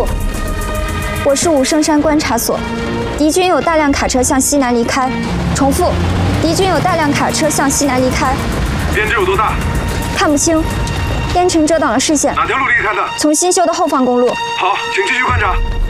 部，我是武圣山观察所，敌军有大量卡车向西南离开。重复，敌军有大量卡车向西南离开。 编制有多大？ 看不清，烟尘遮挡了视线。 哪条路离开的？ 从新修的后方公路。 好，请继续观察。